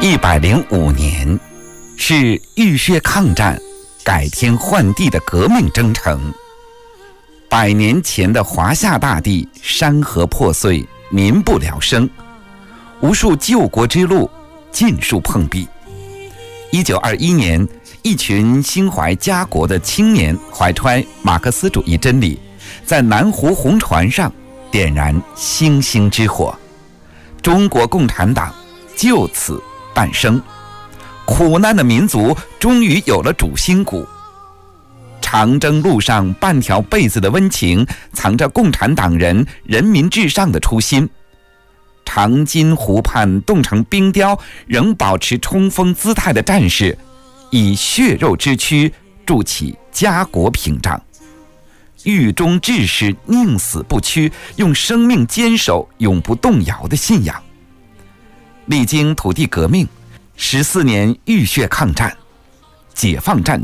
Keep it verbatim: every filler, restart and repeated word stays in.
一百零五年，是浴血抗战、改天换地的革命征程。百年前的华夏大地，山河破碎，民不聊生，无数救国之路尽数碰壁。一九二一年，一群心怀家国的青年怀揣马克思主义真理，在南湖红船上点燃星星之火，中国共产党就此诞生。苦难的民族终于有了主心骨。长征路上半条被子的温情，藏着共产党人人民至上的初心。长津湖畔冻成冰雕，仍保持冲锋姿态的战士，以血肉之躯筑起家国屏障。狱中志士宁死不屈，用生命坚守永不动摇的信仰。历经土地革命，十四年浴血抗战、解放战